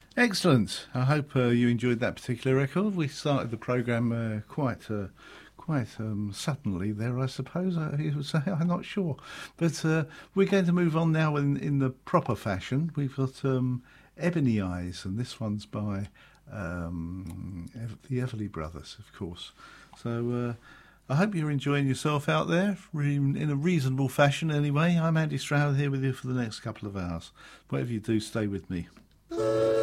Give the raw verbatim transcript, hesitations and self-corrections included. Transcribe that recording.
Excellent. I hope uh, you enjoyed that particular record. We started the programme uh, quite uh, quite um, suddenly there, I suppose. I, it was, I'm not sure. But uh, we're going to move on now in, in the proper fashion. We've got um, Ebony Eyes, and this one's by um, Ev- the Everly Brothers, of course. So uh, I hope you're enjoying yourself out there re- in a reasonable fashion anyway. I'm Andy Stroud here with you for the next couple of hours. Whatever you do, stay with me.